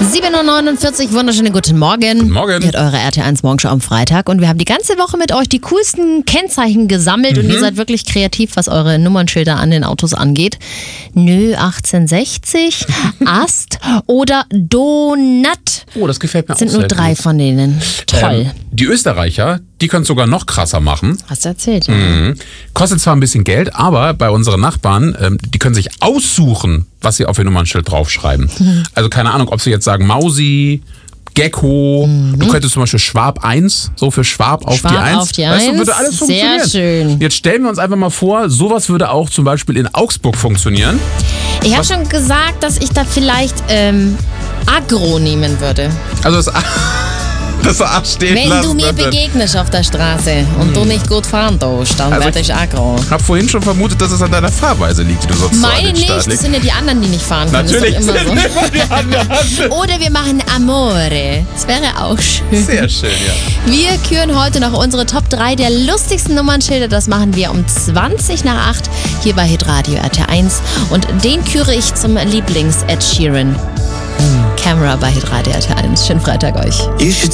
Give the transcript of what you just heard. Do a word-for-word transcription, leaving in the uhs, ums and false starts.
sieben Uhr neunundvierzig, wunderschönen guten Morgen. Guten Morgen. Ihr habt eure R T eins Morgenshow am Freitag und wir haben die ganze Woche mit euch die coolsten Kennzeichen gesammelt mhm. und ihr seid wirklich kreativ, was eure Nummernschilder an den Autos angeht. Nö achtzehnhundertsechzig, Ast oder Donut. Oh, das gefällt mir das sind auch nur sehr drei gut. von denen. Toll. Ähm, die Österreicher, die können es sogar noch krasser machen. Hast du erzählt, ja. Mhm. Kostet zwar ein bisschen Geld, aber bei unseren Nachbarn, ähm, die können sich aussuchen, was sie auf ihr Nummernschild draufschreiben. Mhm. Also keine Ahnung, ob sie jetzt sagen Mausi, Gecko, mhm. du könntest zum Beispiel Schwab eins, so für Schwab auf Schwab die eins. auf die weißt du, eins. würde alles funktionieren. Sehr schön. Jetzt stellen wir uns einfach mal vor, sowas würde auch zum Beispiel in Augsburg funktionieren. Ich habe schon gesagt, dass ich da vielleicht ähm, Agro nehmen würde. Also das Das A stehen Wenn lassen, du mir dann. begegnest auf der Straße und hm. du nicht gut fahren tust, dann Also werde ich aggro. Ich habe vorhin schon vermutet, dass es an deiner Fahrweise liegt, die du sonst so an Meine den nicht, Start das legst. sind ja die anderen, die nicht fahren können. Natürlich das ist doch sind immer so. immer die anderen. Oder wir machen Amore. Das wäre auch schön. Sehr schön, ja. Wir küren heute noch unsere Top drei der lustigsten Nummernschilder. Das machen wir um zwanzig nach acht hier bei Hitradio R T eins. Und den küre ich zum Lieblings-Ed Sheeran. Hm. Camera bei Hitradio R T eins. Schönen Freitag euch.